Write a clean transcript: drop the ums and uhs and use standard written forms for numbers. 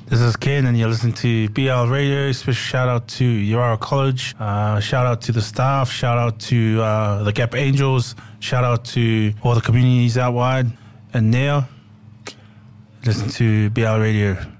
This is Ken, and you're listening to BL Radio. Special shout out to Urara College. Shout out to the staff. Shout out to the Gap Angels. Shout out to all the communities out wide. And now, listen to BL Radio.